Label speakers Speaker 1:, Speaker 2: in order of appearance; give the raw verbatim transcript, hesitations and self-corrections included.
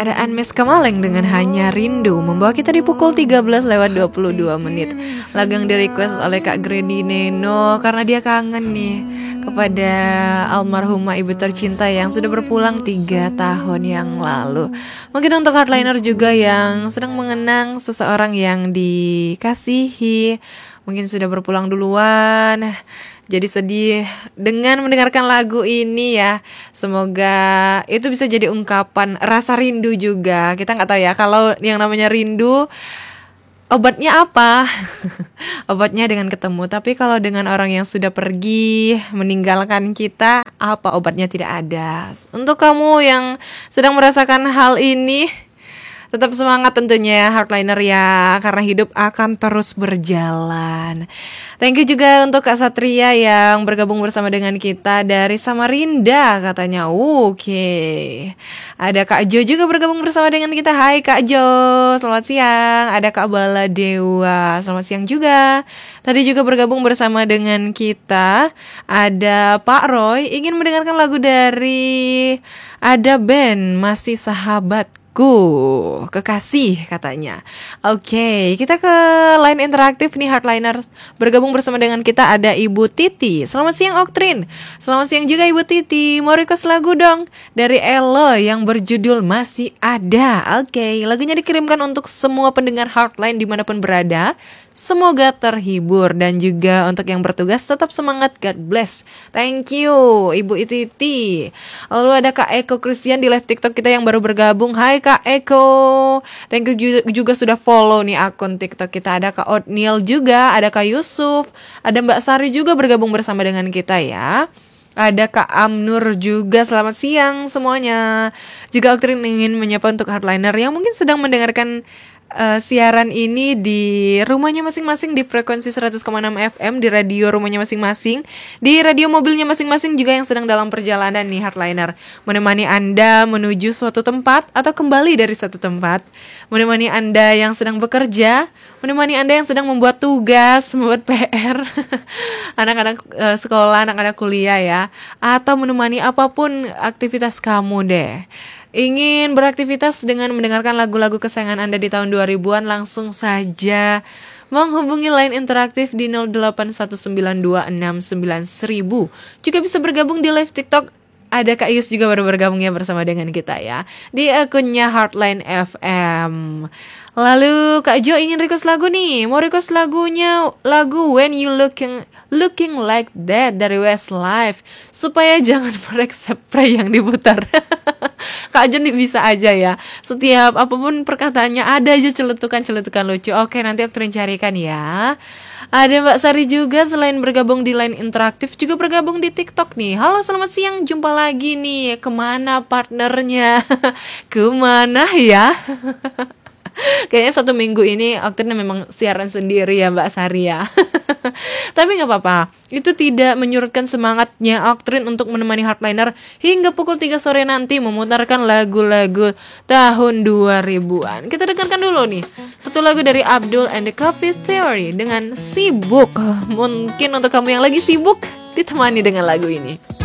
Speaker 1: Ada Anmes Kamaleng dengan Hanya Rindu membawa kita di pukul tiga belas lewat dua puluh dua menit. Lagu yang di-request oleh Kak Grady Neno karena dia kangen nih kepada almarhumah ibu tercinta yang sudah berpulang tiga tahun yang lalu. Mungkin untuk hardliner juga yang sedang mengenang seseorang yang dikasihi, mungkin sudah berpulang duluan, jadi sedih dengan mendengarkan lagu ini ya. Semoga itu bisa jadi ungkapan rasa rindu juga. Kita gak tahu ya kalau yang namanya rindu obatnya apa. Obatnya dengan ketemu. Tapi kalau dengan orang yang sudah pergi meninggalkan kita, apa obatnya? Tidak ada. Untuk kamu yang sedang merasakan hal ini, tetap semangat tentunya ya hardliner ya, karena hidup akan terus berjalan. Thank you juga untuk Kak Satria yang bergabung bersama dengan kita dari Samarinda katanya. Oke okay. Ada Kak Jo juga bergabung bersama dengan kita. Hai Kak Jo, selamat siang. Ada Kak Bala Dewa, selamat siang juga. Tadi juga bergabung bersama dengan kita ada Pak Roy, ingin mendengarkan lagu dari ada band Masih Sahabat Ku, kekasih katanya. Oke, okay, kita ke line interaktif nih hardliner. Bergabung bersama dengan kita ada Ibu Titi. Selamat siang Oktrin. Selamat siang juga Ibu Titi. Mau request lagu dong dari Elo yang berjudul Masih Ada. Oke, okay, lagunya dikirimkan untuk semua pendengar hardline dimanapun berada. Semoga terhibur dan juga untuk yang bertugas tetap semangat. God bless. Thank you Ibu Titi. Lalu ada Kak Eko Christian di live TikTok kita yang baru bergabung. Hai Kak Eko. Thank you juga sudah follow nih akun TikTok kita. Ada Kak Otniel juga, ada Kak Yusuf, ada Mbak Sari juga bergabung bersama dengan kita ya. Ada Kak Amnur juga, selamat siang semuanya. Juga Oktrin ingin menyapa untuk hardliner yang mungkin sedang mendengarkan Uh, siaran ini di rumahnya masing-masing di frekuensi seratus koma enam F M, di radio rumahnya masing-masing, di radio mobilnya masing-masing juga yang sedang dalam perjalanan nih hardliner, menemani Anda menuju suatu tempat atau kembali dari suatu tempat, menemani Anda yang sedang bekerja, menemani Anda yang sedang membuat tugas, membuat P R anak-anak uh, sekolah, anak-anak kuliah ya, atau menemani apapun aktivitas kamu deh. Ingin beraktivitas dengan mendengarkan lagu-lagu kesayangan Anda di tahun dua ribuan, langsung saja menghubungi line interaktif di nol delapan satu sembilan dua enam sembilan seribu. Juga bisa bergabung di live TikTok. Ada Kak Yus juga baru bergabung ya bersama dengan kita ya di akunnya Hardline F M. Lalu Kak Jo ingin request lagu nih. Mau request lagunya lagu When You Looking Looking Like That dari Westlife, supaya jangan merek spray yang diputar. Kak Jo bisa aja ya. Setiap apapun perkataannya ada aja celetukan-celetukan lucu. Oke, nanti aku carikan ya. Ada Mbak Sari juga selain bergabung di line interaktif juga bergabung di TikTok nih. Halo, selamat siang, jumpa lagi nih. Kemana partnernya? Kemana ya? Kayaknya satu minggu ini Oktrin memang siaran sendiri ya Mbak Sari ya. Tapi gak apa-apa, itu tidak menyurutkan semangatnya Oktrin untuk menemani hardliner hingga pukul tiga sore nanti memutarkan lagu-lagu tahun dua ribuan. Kita dengarkan dulu nih satu lagu dari Abdul and the Coffee Theory dengan Sibuk. Mungkin untuk kamu yang lagi sibuk, ditemani dengan lagu ini.